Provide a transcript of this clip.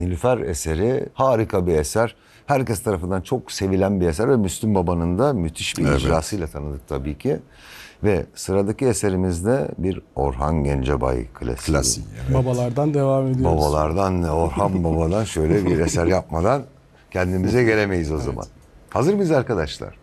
Nilüfer eseri harika bir eser. Herkes tarafından çok sevilen bir eser ve Müslüm Baba'nın da müthiş bir icrasıyla tanıdık tabii ki. Ve sıradaki eserimizde bir Orhan Gencebay klasiği. Klasik. Evet. Babalardan devam ediyoruz. Babalardan, Orhan Baba'dan şöyle bir eser yapmadan kendimize gelemeyiz o zaman. Hazır mıyız arkadaşlar?